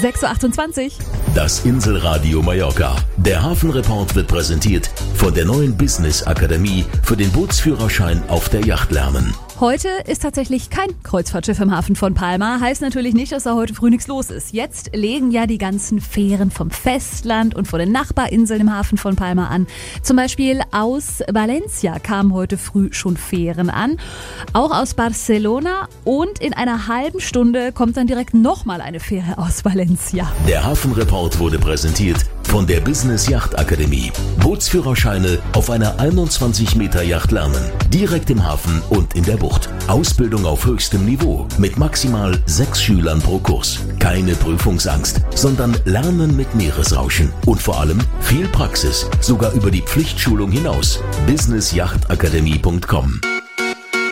6.28 Uhr. Das Inselradio Mallorca. Der Hafenreport wird präsentiert von der neuen Business Akademie für den Bootsführerschein auf der Yacht lernen. Heute ist tatsächlich kein Kreuzfahrtschiff im Hafen von Palma. Heißt natürlich nicht, dass da heute früh nichts los ist. Jetzt legen ja die ganzen Fähren vom Festland und von den Nachbarinseln im Hafen von Palma an. Zum Beispiel aus Valencia kamen heute früh schon Fähren an. Auch aus Barcelona, und in einer halben Stunde kommt dann direkt nochmal eine Fähre aus Valencia. Der Hafenreport wurde präsentiert von der Business Yacht Akademie. Bootsführerscheine auf einer 21 Meter Yacht lernen. Direkt im Hafen und in der Bucht. Ausbildung auf höchstem Niveau mit maximal 6 Schülern pro Kurs. Keine Prüfungsangst, sondern Lernen mit Meeresrauschen. Und vor allem viel Praxis, sogar über die Pflichtschulung hinaus. businessyachtakademie.com